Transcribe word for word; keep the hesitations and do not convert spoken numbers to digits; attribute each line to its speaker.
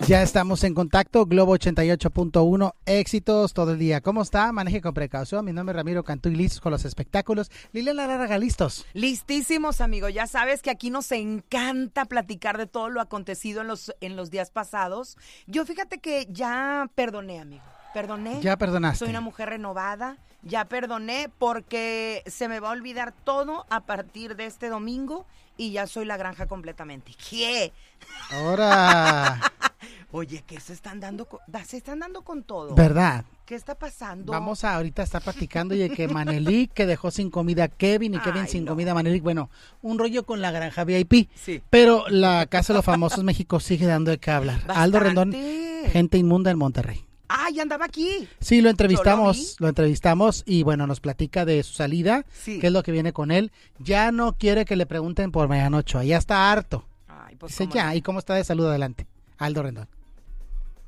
Speaker 1: Ya estamos en contacto, Globo ochenta y ocho punto uno, éxitos todo el día. ¿Cómo está? Maneje con precaución. Mi nombre es Ramiro Cantú y listos con los espectáculos. Liliana Larraga, ¿listos?
Speaker 2: Listísimos, amigo. Ya sabes que aquí nos encanta platicar de todo lo acontecido en los, en los días pasados. Yo fíjate que ya perdoné, amigo. Perdoné.
Speaker 1: Ya perdonaste.
Speaker 2: Soy una mujer renovada. Ya perdoné porque se me va a olvidar todo a partir de este domingo y ya soy la granja completamente. ¿Qué?
Speaker 1: Ahora.
Speaker 2: Oye, ¿qué se están dando con, se están dando con todo?
Speaker 1: ¿Verdad?
Speaker 2: ¿Qué está pasando?
Speaker 1: Vamos a ahorita estar platicando y de que Manelik que dejó sin comida a Kevin y Kevin
Speaker 2: Ay,
Speaker 1: sin
Speaker 2: no.
Speaker 1: comida a Manelik. Bueno, un rollo con la granja V I P.
Speaker 2: Sí.
Speaker 1: Pero la Casa de los Famosos México sigue dando de qué hablar.
Speaker 2: Bastante.
Speaker 1: Aldo Rendón, gente inmunda en Monterrey.
Speaker 2: Ah, ya andaba aquí.
Speaker 1: Sí, lo entrevistamos,
Speaker 2: Yo lo vi.
Speaker 1: lo entrevistamos y bueno, nos platica de su salida,
Speaker 2: Sí.
Speaker 1: qué es lo que viene con él. Ya no quiere que le pregunten por Mariano Ochoa, ya está harto.
Speaker 2: Ay, pues
Speaker 1: Dice
Speaker 2: cómo
Speaker 1: ya,
Speaker 2: no.
Speaker 1: ¿y cómo está de salud? Adelante, Aldo Rendón.